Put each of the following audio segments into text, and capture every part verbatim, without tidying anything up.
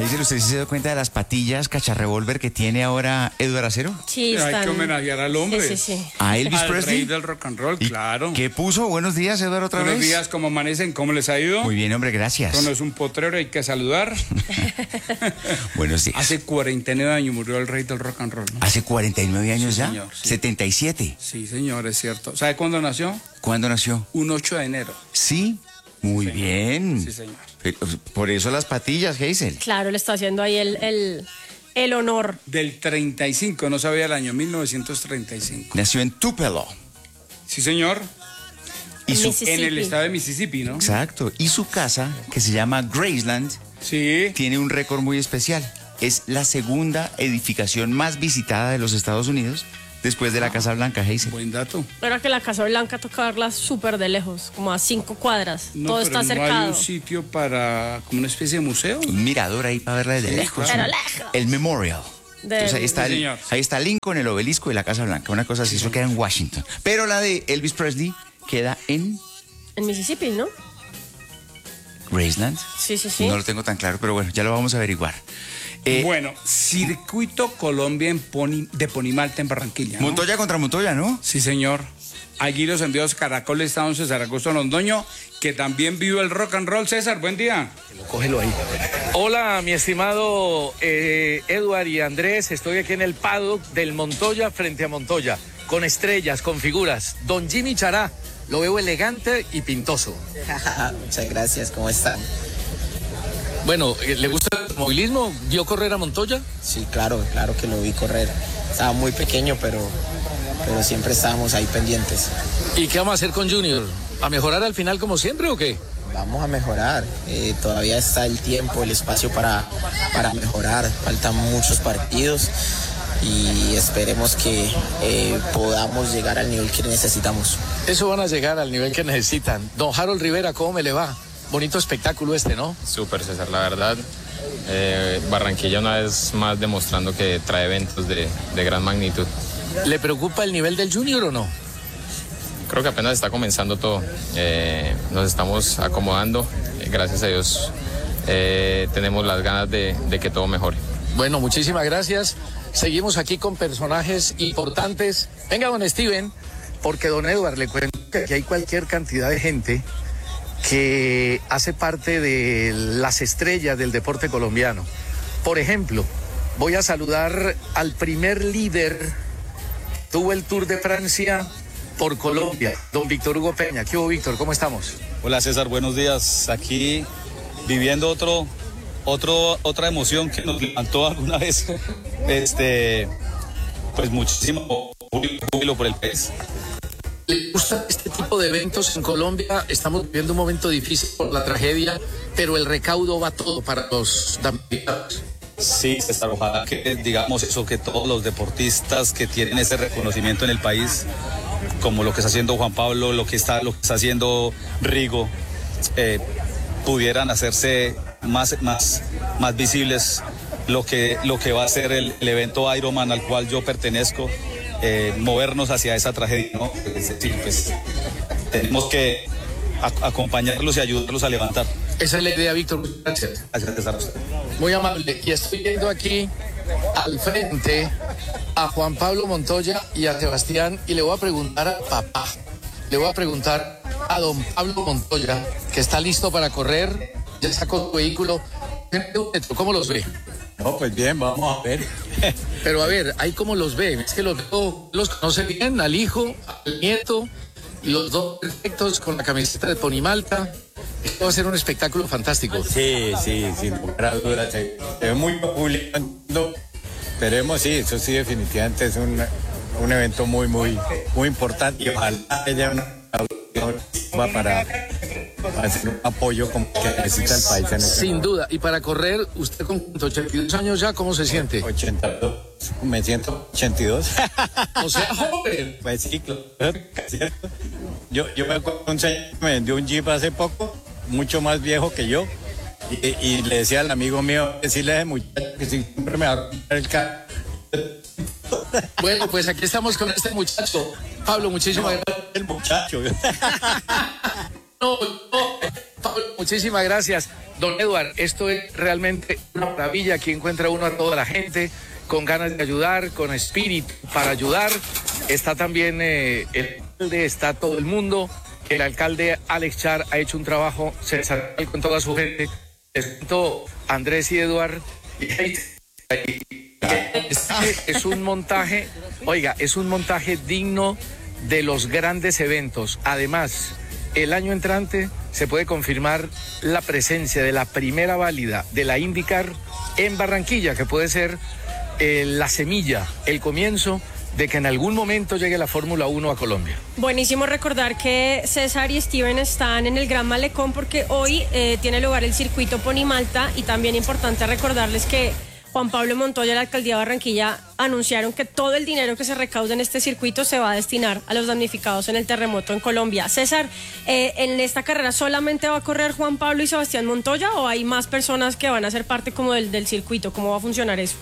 Hazel, ¿usted sí se dio cuenta de las patillas cacharrevólver que tiene ahora Edward Acero? Sí, están... Hay que homenajear al hombre. Sí, sí, sí. ¿A Elvis Al Presley? rey del rock and roll, ¿Y claro. ¿Qué puso? Buenos días, Edward, otra Buenos vez. días, ¿cómo amanecen? ¿Cómo les ha ido? Muy bien, hombre, gracias. Esto no es un potrero, hay que saludar. Buenos días. Hace cuarenta y nueve años murió el rey del rock and roll, ¿no? ¿Hace cuarenta y nueve años Sí, ya? señor, sí. setenta y siete. Sí, señor, es cierto. ¿Sabe cuándo nació? ¿Cuándo nació? Un ocho de enero. Sí, muy Sí. bien. Sí, señor. Pero, por eso las patillas, Hazel. Claro, le está haciendo ahí el, el, el honor. Del treinta y cinco, no sabía el año, mil novecientos treinta y cinco. Nació en Tupelo. Sí, señor. Y En su, Mississippi. En el estado de Mississippi, ¿no? exacto. Y su casa, que se llama Graceland, Sí. tiene un récord muy especial. Es la segunda edificación más visitada de los Estados Unidos después de la Casa Blanca, Hazel. Buen dato. Pero que la Casa Blanca toca verla súper de lejos, como a cinco cuadras. No, Todo pero está no cercado. hay un sitio para, como una especie de museo. Un mirador ahí para verla desde Sí, lejos. Pero ¿no? lejos. El Memorial. De- Entonces ahí está, Sí, el- señor. ahí está Lincoln, el obelisco y la Casa Blanca. Una cosa así, eso queda en Washington. Pero la de Elvis Presley queda en En Mississippi, ¿no? Graceland. Sí, sí, sí. No lo tengo tan claro, pero bueno, ya lo vamos a averiguar. Eh, Bueno, Circuito Colombia en Poni- de Ponimalta en Barranquilla, ¿no? Montoya contra Montoya, ¿no? Sí, señor. Allí los envíos Caracol está don César Augusto Londoño, que también vive el rock and roll. César, buen día. Cógelo ahí. Hola, mi estimado eh, Edward y Andrés. Estoy aquí en el paddock del Montoya frente a Montoya, con estrellas, con figuras. Don Jimmy Chará, lo veo elegante y pintoso. Muchas gracias, ¿cómo están? Bueno, eh, ¿le gusta el automovilismo? ¿Vio correr a Montoya? Sí, claro, claro que lo vi correr. Estaba muy pequeño, pero, pero siempre estábamos ahí pendientes. ¿Y qué vamos a hacer con Junior? ¿A mejorar al final como siempre o qué? Vamos a mejorar. Eh, todavía está el tiempo, el espacio para, para mejorar. Faltan muchos partidos y esperemos que eh, podamos llegar al nivel que necesitamos. Eso van a llegar al nivel que necesitan. Don Harold Rivera, ¿cómo me le va? Bonito espectáculo este, ¿no? Súper, César, la verdad. Eh, Barranquilla una vez más demostrando que trae eventos de, de gran magnitud. ¿Le preocupa el nivel del Junior o no? Creo que apenas está comenzando todo. Eh, nos estamos acomodando. Eh, gracias a Dios eh, tenemos las ganas de, de que todo mejore. Bueno, muchísimas gracias. Seguimos aquí con personajes importantes. Venga, don Steven, porque don Edward le cuento que aquí hay cualquier cantidad de gente que hace parte de las estrellas del deporte colombiano. Por ejemplo, voy a saludar al primer líder que tuvo el Tour de Francia por Colombia, don Víctor Hugo Peña. ¿Qué hubo, Víctor? ¿Cómo estamos? Hola César, buenos días. Aquí viviendo otro, otro, otra emoción que nos levantó alguna vez. Este, pues muchísimo júbilo por el país. ¿Le gusta este tipo de eventos en Colombia? Estamos viviendo un momento difícil por la tragedia, pero el recaudo va todo para los damnificados. Sí, César, ojalá que digamos eso, que todos los deportistas que tienen ese reconocimiento en el país, como lo que está haciendo Juan Pablo, lo que está, lo que está haciendo Rigo, eh, pudieran hacerse más, más, más visibles lo que, lo que va a ser el, el evento Ironman al cual yo pertenezco. Eh, movernos hacia esa tragedia, ¿no? Es decir, pues tenemos que a- acompañarlos y ayudarlos a levantar. Esa es la idea, Víctor. Gracias. Gracias, César. Muy amable. Y estoy viendo aquí al frente a Juan Pablo Montoya y a Sebastián y le voy a preguntar a papá, le voy a preguntar a don Pablo Montoya, que está listo para correr, ya sacó su vehículo. ¿Cómo los ve? No, pues bien, vamos a ver. Pero a ver, ahí cómo los ve, es que los veo, los conoce bien, al hijo, al nieto, los dos perfectos con la camiseta de Ponimalta. Esto va a ser un espectáculo fantástico. Sí, sí, sin lugar a dudas. Se, se ve muy público. Esperemos, sí, eso sí, definitivamente es un, un evento muy, muy, muy importante. Y ojalá haya una va para, para hacer un apoyo como que necesita el país en este Sin momento. duda, y para correr, usted con ochenta y dos años ya, ¿cómo se siente? ochenta y dos, me siento ochenta y dos. O sea, joven. Pues sí, claro, ¿cierto? Yo, yo me acuerdo un señor que me vendió un Jeep hace poco, mucho más viejo que yo, y, y le decía al amigo mío, decirle a ese muchacho que siempre me va a comprar el carro. Bueno, pues aquí estamos con este muchacho. Pablo, muchísimas gracias. El muchacho. No, no, Muchísimas gracias. Don Eduard, esto es realmente una maravilla. Aquí encuentra uno a toda la gente con ganas de ayudar, con espíritu para ayudar. Está también eh, el alcalde, está todo el mundo. El alcalde Alex Char ha hecho un trabajo sensacional con toda su gente. Les cuento, Andrés y Eduard. Este es un montaje, oiga, es un montaje digno de los grandes eventos. Además, el año entrante se puede confirmar la presencia de la primera válida de la IndyCar en Barranquilla, que puede ser eh, la semilla, el comienzo de que en algún momento llegue la Fórmula uno a Colombia. Buenísimo recordar que César y Steven están en el Gran Malecón porque hoy eh, tiene lugar el circuito Ponimalta, y también importante recordarles que Juan Pablo Montoya y la Alcaldía de Barranquilla anunciaron que todo el dinero que se recaude en este circuito se va a destinar a los damnificados en el terremoto en Colombia. César, eh, ¿en esta carrera solamente va a correr Juan Pablo y Sebastián Montoya o hay más personas que van a ser parte como del, del circuito? ¿Cómo va a funcionar eso?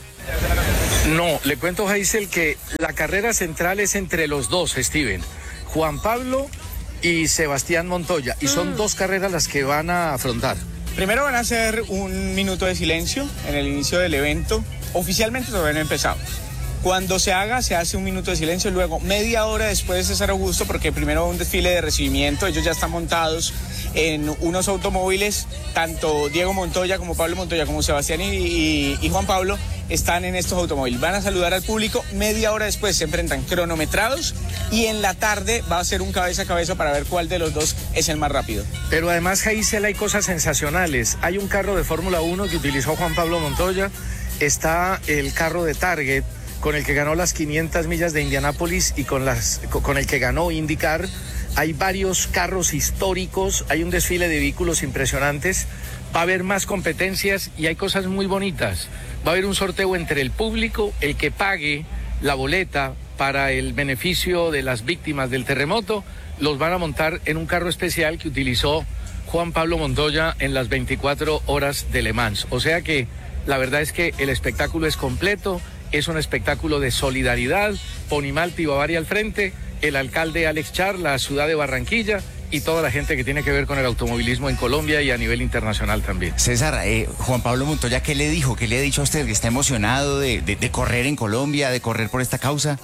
No, le cuento, Hazel, que la carrera central es entre los dos, Steven. Juan Pablo y Sebastián Montoya. Y son mm. dos carreras las que van a afrontar. Primero van a hacer un minuto de silencio en el inicio del evento. Oficialmente todavía no ha empezado. Cuando se haga, se hace un minuto de silencio. Luego, media hora después de César Augusto, porque primero un desfile de recibimiento. Ellos ya están montados en unos automóviles. Tanto Diego Montoya como Pablo Montoya, como Sebastián y, y, y Juan Pablo están en estos automóviles. Van a saludar al público. Media hora después se enfrentan cronometrados. Y en la tarde va a ser un cabeza a cabeza para ver cuál de los dos es el más rápido. Pero además, Hazel, hay cosas sensacionales. Hay un carro de Fórmula uno que utilizó Juan Pablo Montoya. Está el carro de Target, con el que ganó las quinientas millas de Indianápolis y con, las, con el que ganó IndyCar. Hay varios carros históricos, hay un desfile de vehículos impresionantes. Va a haber más competencias y hay cosas muy bonitas. Va a haber un sorteo entre el público, el que pague la boleta para el beneficio de las víctimas del terremoto, los van a montar en un carro especial que utilizó Juan Pablo Montoya en las veinticuatro horas de Le Mans. O sea que la verdad es que el espectáculo es completo, es un espectáculo de solidaridad. Ponimalta y Bavaria al frente, el alcalde Alex Char, la ciudad de Barranquilla y toda la gente que tiene que ver con el automovilismo en Colombia y a nivel internacional también. César, eh, Juan Pablo Montoya, ¿qué le dijo? ¿Qué le ha dicho a usted? ¿Que está emocionado de, de, de correr en Colombia, de correr por esta causa?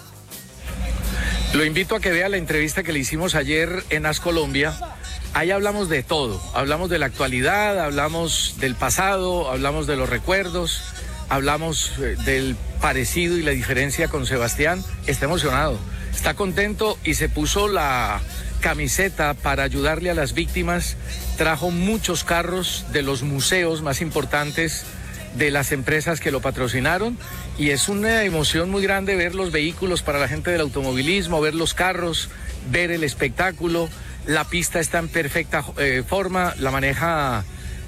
Lo invito a que vea la entrevista que le hicimos ayer en As Colombia. Ahí hablamos de todo, hablamos de la actualidad, hablamos del pasado, hablamos de los recuerdos, hablamos eh, del parecido y la diferencia con Sebastián. Está emocionado, está contento y se puso la camiseta para ayudarle a las víctimas. Trajo muchos carros de los museos más importantes de las empresas que lo patrocinaron y es una emoción muy grande ver los vehículos para la gente del automovilismo, ver los carros, ver el espectáculo. La pista está en perfecta eh, forma, la maneja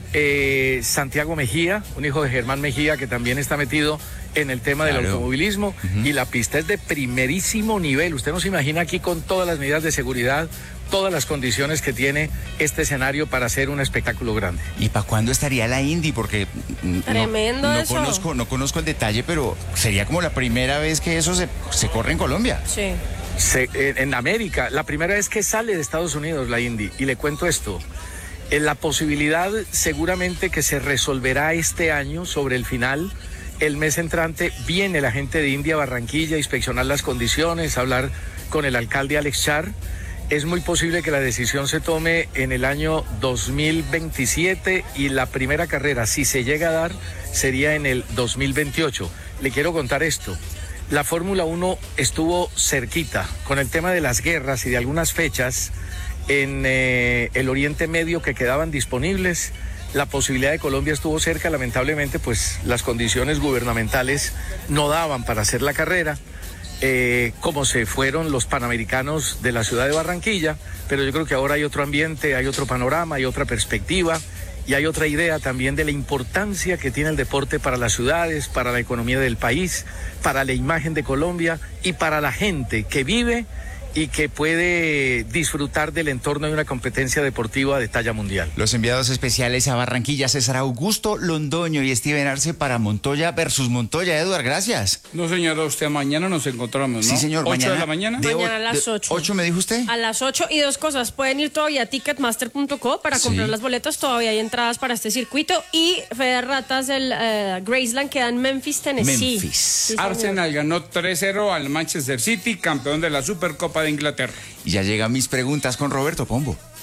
eh, Santiago Mejía, un hijo de Germán Mejía que también está metido en el tema claro. del automovilismo. Uh-huh. Y la pista es de primerísimo nivel. Usted no se imagina aquí con todas las medidas de seguridad, todas las condiciones que tiene este escenario para hacer un espectáculo grande. ¿Y para cuándo estaría la Indy? Porque Tremendo no, no eso. conozco, no conozco el detalle, pero sería como la primera vez que eso se, se corre en Colombia. Sí. Se, en, en América, la primera vez que sale de Estados Unidos la Indy. Y le cuento esto, en la posibilidad seguramente que se resolverá este año sobre el final. El mes entrante viene la gente de Indy a Barranquilla a inspeccionar las condiciones, a hablar con el alcalde Alex Char. Es muy posible que la decisión se tome en el año dos mil veintisiete y la primera carrera, si se llega a dar, sería en el dos mil veintiocho. Le quiero contar esto. La Fórmula uno estuvo cerquita con el tema de las guerras y de algunas fechas en eh, el Oriente Medio que quedaban disponibles. La posibilidad de Colombia estuvo cerca, lamentablemente pues las condiciones gubernamentales no daban para hacer la carrera, eh, como se fueron los panamericanos de la ciudad de Barranquilla, pero yo creo que ahora hay otro ambiente, hay otro panorama, hay otra perspectiva y hay otra idea también de la importancia que tiene el deporte para las ciudades, para la economía del país, para la imagen de Colombia y para la gente que vive y que puede disfrutar del entorno de una competencia deportiva de talla mundial. Los enviados especiales a Barranquilla, César Augusto Londoño y Steven Arce para Montoya versus Montoya. Edward, gracias. No, señora, usted mañana nos encontramos, ¿no? Sí, señor. ¿ocho mañana, de la mañana? De Mañana a las ocho. ¿ocho me dijo usted? A las ocho y dos cosas. Pueden ir todavía a ticketmaster punto co para comprar Sí. las boletas. Todavía hay entradas para este circuito. Y Fede Ratas del uh, Graceland queda en Memphis, Tennessee. Memphis. Sí, señor. Arsenal ganó tres cero al Manchester City, campeón de la Supercopa de Inglaterra. Y ya llegan mis preguntas con Roberto Pombo.